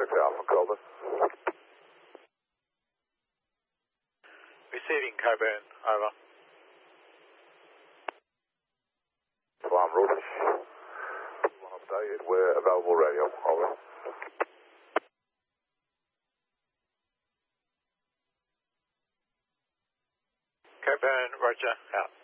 Alpha, Coleman. Receiving Coburn, over. Farm Rootish. One updated, we're available radio, over. Coburn, roger, out.